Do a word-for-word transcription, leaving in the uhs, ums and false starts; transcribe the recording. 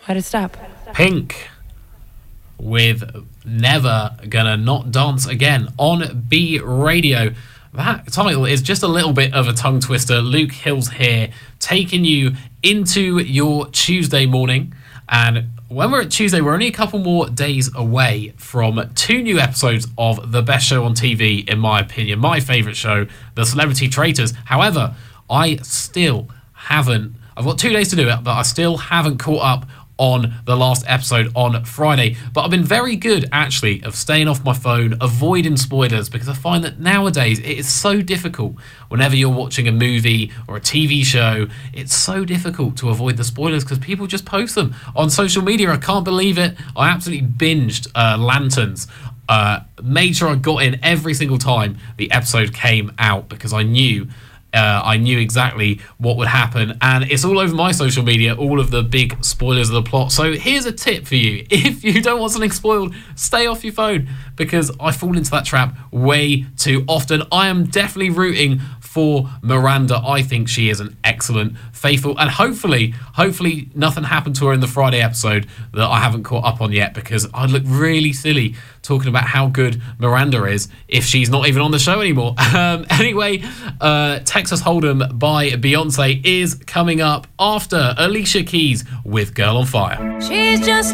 Why'd it stop? Pink with Never Gonna Not Dance Again on B Radio. That title is just a little bit of a tongue twister. Luke Hills here, taking you into your Tuesday morning. And when we're at Tuesday, we're only a couple more days away from two new episodes of the best show on T V, in my opinion, my favourite show, The Celebrity Traitors. However, I still haven't, I've got two days to do it, but I still haven't caught up on the last episode on Friday. But I've been very good, actually, of staying off my phone, avoiding spoilers, because I find that nowadays it is so difficult whenever you're watching a movie or a T V show. It's so difficult to avoid the spoilers because people just post them on social media. I can't believe it. I absolutely binged uh, Lanterns. Uh, made sure I got in every single time the episode came out because I knew Uh, I knew exactly what would happen, and it's all over my social media, all of the big spoilers of the plot. So here's a tip for you. If you don't want something spoiled, stay off your phone, because I fall into that trap way too often. I am definitely rooting for Miranda. I think she is an excellent faithful, and hopefully, hopefully nothing happened to her in the Friday episode that I haven't caught up on yet, because I'd look really silly talking about how good Miranda is if she's not even on the show anymore. Um, anyway, uh, Texas Hold'em by Beyonce is coming up after Alicia Keys with Girl on Fire. She's just